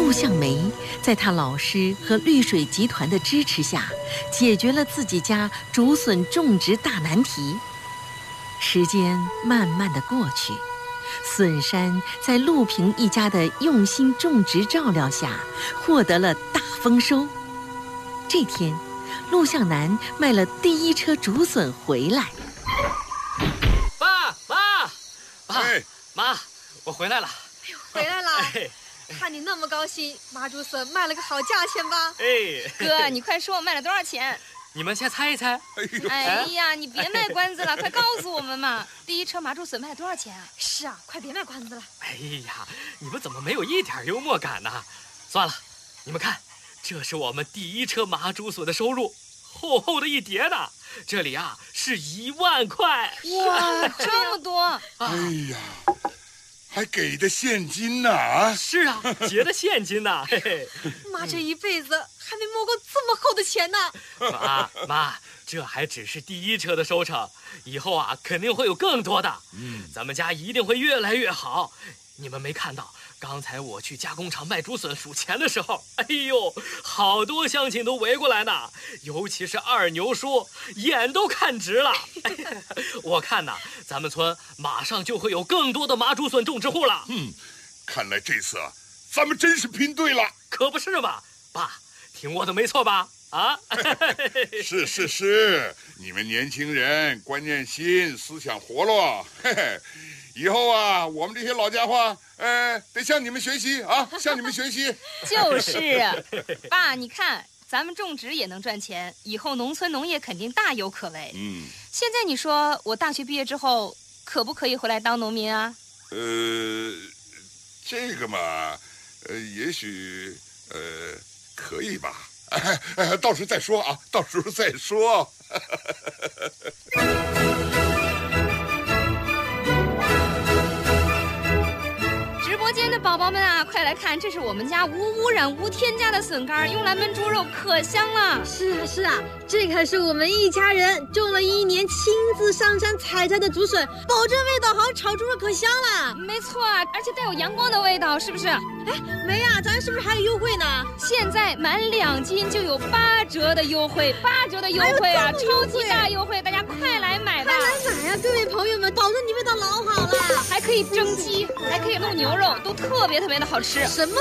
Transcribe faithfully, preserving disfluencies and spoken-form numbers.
陆向梅在她老师和绿水集团的支持下，解决了自己家竹笋种植大难题。时间慢慢的过去，笋山在陆平一家的用心种植照料下，获得了大丰收。这天，陆向南卖了第一车竹笋回来。 爸妈，爸、 哎、 妈，我回来了。 哎呦，回来了！哎、看你那么高兴，麻竹笋卖了个好价钱吧？ 哎， 哥，你快说卖了多少钱？ 你们先猜一猜。 哎呀，你别卖关子了，快告诉我们嘛！第一车麻竹笋卖多少钱啊？ 是啊，快别卖关子了。 哎呀，你们怎么没有一点幽默感呢？算了，你们看，这是我们第一车麻竹笋的收入，厚厚的一叠呢。这里啊是一万块。 哇，这么多！ 哎呀，还给的现金呢啊！ 是啊，结的现金呢。嘿嘿， 妈这一辈子还没摸过这么厚的钱呢。 妈妈，这还只是第一车的收成，以后啊肯定会有更多的。嗯，咱们家一定会越来越好。你们没看到刚才我去加工厂卖竹笋数钱的时候，哎呦，好多乡亲都围过来呢，尤其是二牛叔，眼都看直了。哎、我看呐，咱们村马上就会有更多的麻竹笋种植户了。 嗯，看来这次啊，咱们真是拼对了。 可不是嘛，爸，听我的没错吧？啊， 是是是，你们年轻人观念新，思想活络，嘿嘿。以后啊，我们这些老家伙，呃，得向你们学习啊，向你们学习。 就是，爸，你看，咱们种植也能赚钱，以后农村农业肯定大有可为。嗯，现在你说我大学毕业之后，可不可以回来当农民啊？ 呃，这个嘛，呃，也许，呃，可以吧。哎哎，到时候再说啊，到时候再说。 直播间的宝宝们啊，快来看，这是我们家无污染、无添加的笋干，用来焖猪肉可香了。 是啊是啊，这可是我们一家人种了一年，亲自上山采摘的竹笋，保证味道好，炒猪肉可香了。 没错啊，而且带有阳光的味道，是不是？哎， 梅啊，咱是不是还有优惠呢？ 现在满两斤就有八折的优惠，八折的优惠啊，超级大优惠，大家快来买吧！ 快来买呀，各位朋友们，保证你味道老好了， 还可以蒸鸡，还可以弄牛肉，都特别特别的好吃。 什么